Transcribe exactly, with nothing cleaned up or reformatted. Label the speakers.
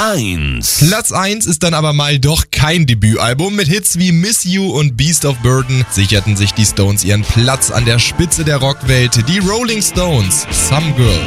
Speaker 1: eins.
Speaker 2: Platz eins ist dann aber mal doch kein Debütalbum. Mit Hits wie Miss You und Beast of Burden sicherten sich die Stones ihren Platz an der Spitze der Rockwelt. Die Rolling Stones, Some Girl.